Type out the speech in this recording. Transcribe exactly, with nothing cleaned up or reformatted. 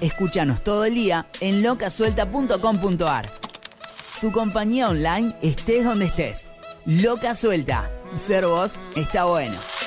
Escúchanos todo el día en loca suelta punto com punto ar. Tu compañía online estés donde estés. Loca Suelta. Ser vos está bueno.